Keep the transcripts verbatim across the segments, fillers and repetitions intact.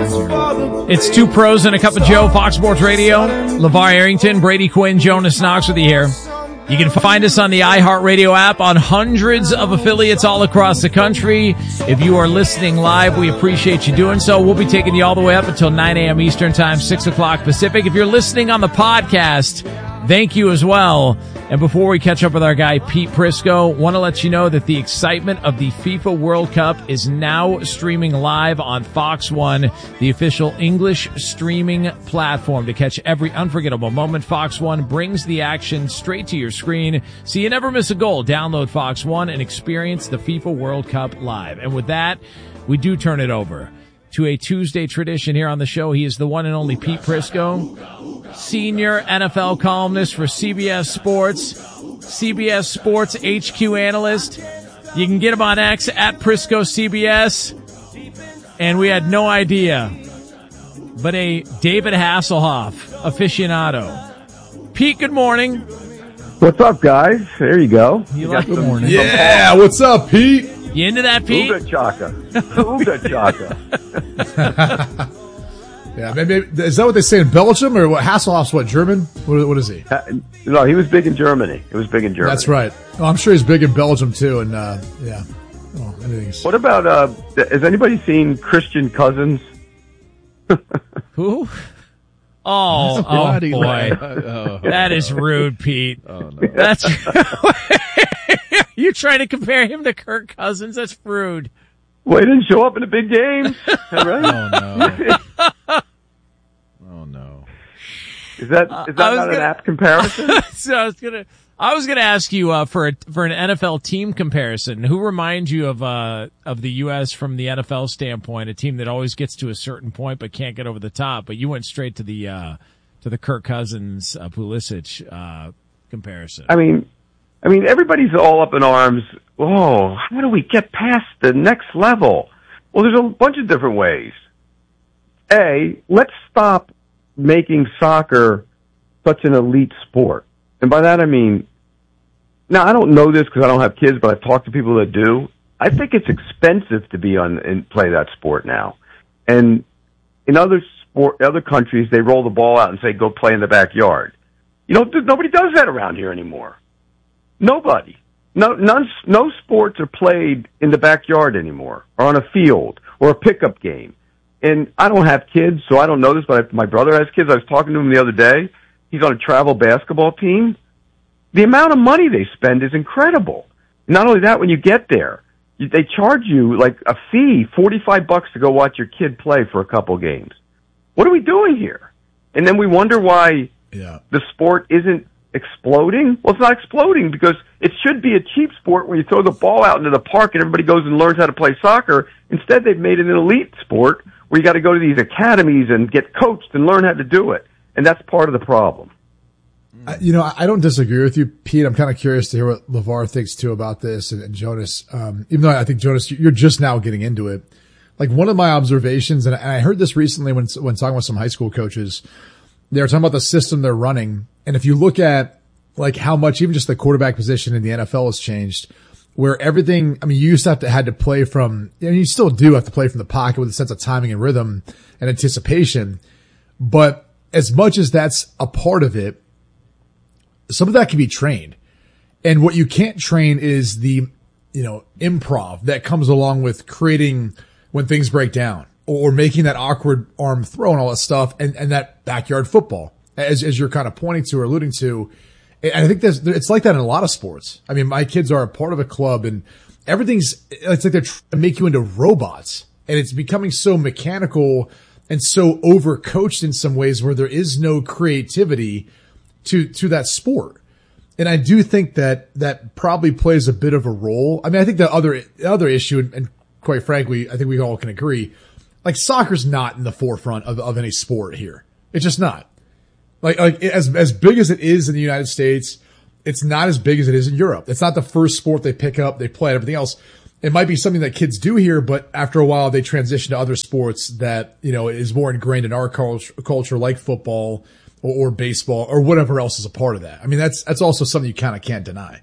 It's Two Pros and a Cup of Joe, Fox Sports Radio. LeVar Arrington, Brady Quinn, Jonas Knox with you here. You can find us on the iHeartRadio app on hundreds of affiliates all across the country. If you are listening live, we appreciate you doing so. We'll be taking you all the way up until nine a.m. Eastern Time, six o'clock Pacific. If you're listening on the podcast, thank you as well. And before we catch up with our guy, Pete Prisco, want to let you know that the excitement of the FIFA World Cup is now streaming live on Fox One, the official English streaming platform. To catch every unforgettable moment, Fox One brings the action straight to your screen, so you never miss a goal. Download Fox One and experience the FIFA World Cup live. And with that, we do turn it over to a Tuesday tradition here on the show. He is the one and only Pete Prisco, senior N F L columnist for C B S Sports, C B S Sports H Q analyst. You can get him on X at Prisco C B S. And we had no idea, but a David Hasselhoff aficionado. Pete, good morning. What's up, guys? There you go. You, you like good morning? Yeah, what's up, Pete? You into that, Pete? Uga chaka. Uga chaka. Yeah, maybe is that what they say in Belgium, or what? Hasselhoff's what, German? What, what is he? Uh, no, he was big in Germany. He was big in Germany. That's right. Well, I'm sure he's big in Belgium too, and uh, yeah. Oh, anything's... What about? Uh, has anybody seen Christian Cousins? Who? Oh, oh boy, oh. That is rude, Pete. Oh, no. That's you're trying to compare him to Kirk Cousins. That's rude. Well, he didn't show up in the big games, right? Oh no! Oh no! Is that is that not gonna, an apt comparison? So I was gonna, I was gonna ask you uh, for a, for an N F L team comparison. Who reminds you of uh of the U S from the N F L standpoint? A team that always gets to a certain point but can't get over the top. But you went straight to the uh to the Kirk Cousins uh, Pulisic uh, comparison. I mean, I mean, everybody's all up in arms. Oh, how do we get past the next level? Well, there's a bunch of different ways. A, let's stop making soccer such an elite sport. And by that I mean, now I don't know this because I don't have kids, but I've talked to people that do. I think it's expensive to be on and play that sport now. And in other sport, other countries, they roll the ball out and say, go play in the backyard. You know, nobody does that around here anymore. Nobody. No, none, no sports are played in the backyard anymore, or on a field, or a pickup game. And I don't have kids, so I don't know this, but my brother has kids. I was talking to him the other day. He's on a travel basketball team. The amount of money they spend is incredible. Not only that, when you get there, you, they charge you like a fee, forty-five bucks to go watch your kid play for a couple games. What are we doing here? And then we wonder why yeah. the sport isn't exploding. Well, it's not exploding because it should be a cheap sport where you throw the ball out into the park and everybody goes and learns how to play soccer. Instead, they've made it an elite sport where you got to go to these academies and get coached and learn how to do it. And that's part of the problem. I, you know, I don't disagree with you, Pete. I'm kind of curious to hear what LeVar thinks too about this, and, and Jonas. Um, even though I think Jonas, you're just now getting into it. Like one of my observations, and I heard this recently when when talking with some high school coaches, they were talking about the system they're running. And if you look at like how much even just the quarterback position in the N F L has changed, where everything, I mean, you used to have to had to play from, and you still do have to play from the pocket with a sense of timing and rhythm and anticipation. But as much as that's a part of it, some of that can be trained. And what you can't train is the, you know, improv that comes along with creating when things break down or making that awkward arm throw and all that stuff and, and that backyard football, as, as you're kind of pointing to or alluding to. And I think there's, it's like that in a lot of sports. I mean, my kids are a part of a club and everything's, it's like they're trying to make you into robots, and it's becoming so mechanical and so overcoached in some ways where there is no creativity to, to that sport. And I do think that that probably plays a bit of a role. I mean, I think the other, other issue, and, and quite frankly, I think we all can agree, like soccer's not in the forefront of, of any sport here. It's just not. Like, like as, as big as it is in the United States, it's not as big as it is in Europe. It's not the first sport they pick up, they play, everything else. It might be something that kids do here, but after a while they transition to other sports that, you know, is more ingrained in our culture, culture like football or, or baseball or whatever else is a part of that. I mean, that's, that's also something you kind of can't deny.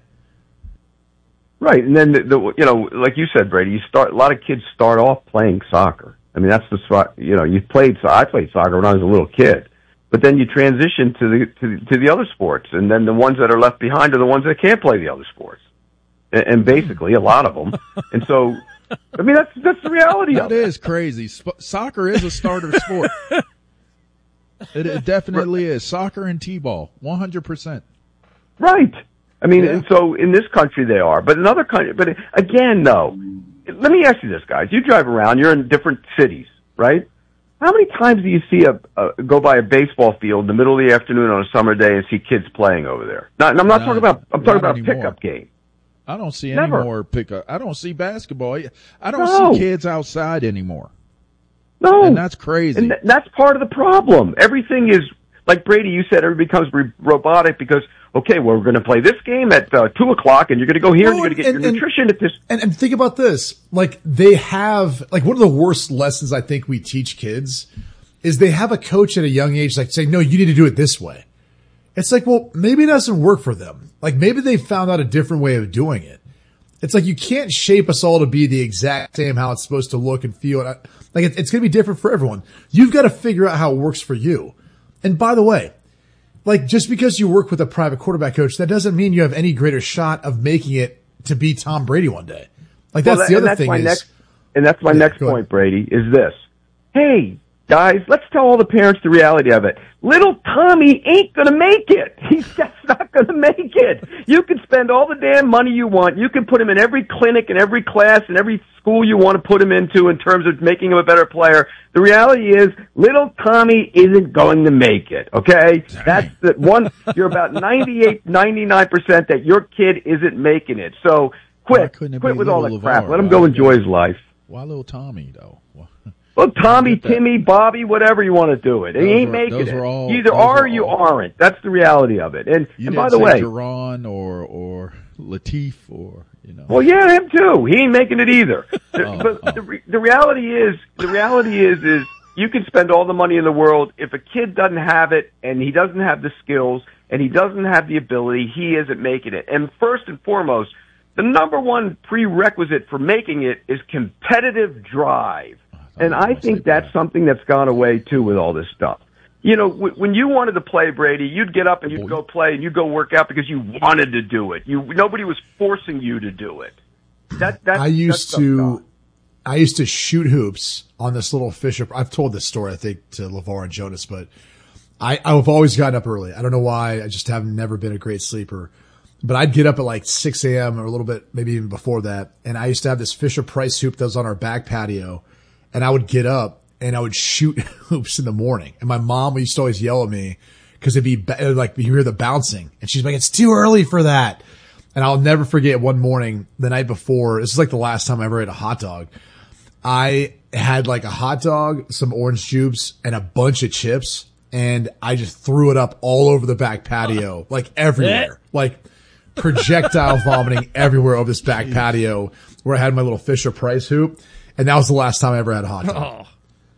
Right. And then, the, the, you know, like you said, Brady, you start, a lot of kids start off playing soccer. I mean, that's the spot, you know, you played, so I played soccer when I was a little kid. But then you transition to the, to, to the other sports, and then the ones that are left behind are the ones that can't play the other sports. And, and basically, a lot of them. And so, I mean, that's, that's the reality that of it. That is crazy. Sp- soccer is a starter sport. It, it definitely is. Soccer and T-ball, one hundred percent. Right. I mean, Yeah. and so in this country they are, but in other countries, but again, though, let me ask you this, guys. You drive around, you're in different cities, right? How many times do you see a, a go by a baseball field in the middle of the afternoon on a summer day and see kids playing over there? Not, and I'm not Not- talking about, I'm talking not about a anymore. pickup game. I don't see any Never. more pickup. I don't see basketball. I don't No. see kids outside anymore. No. And that's crazy. And th- that's part of the problem. Everything is, like Brady, you said, everything becomes re- robotic because, okay, well, we're going to play this game at uh, two o'clock, and you're going to go here, and Well, you're going to get and- your and- nutrition at this. And, and think about this. Like, they have, like, one of the worst lessons I think we teach kids is they have a coach at a young age, like, saying, no, you need to do it this way. It's like, well, maybe it doesn't work for them. Like, maybe they found out a different way of doing it. It's like, you can't shape us all to be the exact same how it's supposed to look and feel. Like, it, it's going to be different for everyone. You've got to figure out how it works for you. And by the way, like, just because you work with a private quarterback coach, that doesn't mean you have any greater shot of making it to be Tom Brady one day. Like, that's Well, the and other that's thing my is, next, and that's my Yeah, next go ahead. point, Brady, is this. Hey, guys, let's tell all the parents the reality of it. Little Tommy ain't going to make it. He's just not going to make it. You can spend all the damn money you want. You can put him in every clinic and every class and every school you want to put him into in terms of making him a better player. The reality is, little Tommy isn't going to make it, okay? That's the one. You're about ninety-eight, ninety-nine percent that your kid isn't making it. So Why quit. couldn't it Quit be with all little the crap. LeVar? Let him Why go would enjoy it- his life. Why little Tommy, though? Why- Well, Tommy, get that. Timmy, Bobby, whatever you want to do it. And he Those ain't were- making those it. were all- You either those are or were you all- aren't. That's the reality of it. And, You and didn't by the say way, Jerron or, or Latif or, you know. well, yeah, him too. He ain't making it either. Oh, but oh. the re- the reality is, the reality is, is you can spend all the money in the world. If a kid doesn't have it and he doesn't have the skills and he doesn't have the ability, he isn't making it. And first and foremost, the number one prerequisite for making it is competitive drive. And I think that's something that's gone away too with all this stuff. You know, w- when you wanted to play, Brady, you'd get up and you'd go play and you'd go work out because you wanted to do it. You nobody was forcing you to do it. That that I used that to, stuff's gone. I used to shoot hoops on this little Fisher. I've told this story, I think, to LeVar and Jonas, but I, I've always gotten up early. I don't know why. I just have never been a great sleeper. But I'd get up at like six a.m. or a little bit, maybe even before that. And I used to have this Fisher Price hoop that was on our back patio. And I would get up and I would shoot hoops in the morning. And my mom used to always yell at me because it'd be ba- like you hear the bouncing. And she's like, it's too early for that. And I'll never forget one morning the night before. This is like the last time I ever ate a hot dog. I had like a hot dog, some orange juice, and a bunch of chips. And I just threw it up all over the back patio, like everywhere, like projectile vomiting everywhere over this back patio where I had my little Fisher Price hoop. And that was the last time I ever had a hot dog. Oh.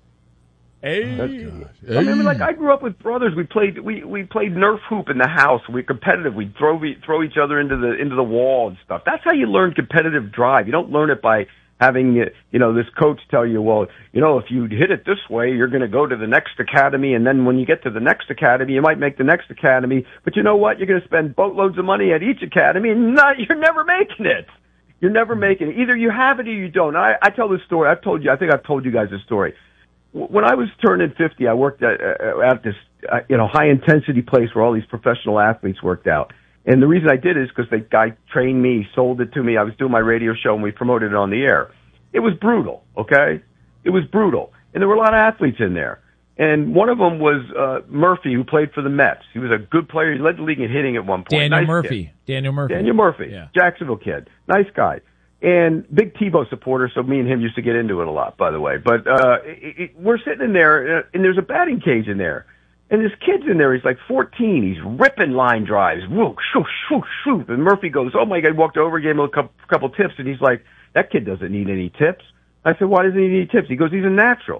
Hey. I mean, like I grew up with brothers. We played we we played Nerf hoop in the house. We were competitive. We'd throw throw each other into the into the wall and stuff. That's how you learn competitive drive. You don't learn it by having you know this coach tell you, well, you know, if you hit it this way, you're going to go to the next academy, and then when you get to the next academy, you might make the next academy. But you know what? You're going to spend boatloads of money at each academy, and not you're never making it. You're never making it. Either you have it or you don't. I, I tell this story. I've told you. I think I've told you guys this story. When I was turning fifty, I worked at, uh, at this, uh, you know, high intensity place where all these professional athletes worked out. And the reason I did it is because the guy trained me, sold it to me. I was doing my radio show and we promoted it on the air. It was brutal. Okay. It was brutal. And there were a lot of athletes in there. And one of them was, uh, Murphy, who played for the Mets. He was a good player. He led the league in hitting at one point. Daniel Nice Murphy. kid. Daniel Murphy. Daniel Murphy. Yeah. Jacksonville kid. Nice guy. And big Tebow supporter, so me and him used to get into it a lot, by the way. But uh it, it, we're sitting in there, uh, and there's a batting cage in there. And this kid's in there, he's like fourteen, he's ripping line drives, whoo, shoo, shoo, shoo. And Murphy goes, oh my God, walked over, gave him a couple, couple tips, and he's like, that kid doesn't need any tips. I said, why doesn't he need tips? He goes, he's a natural.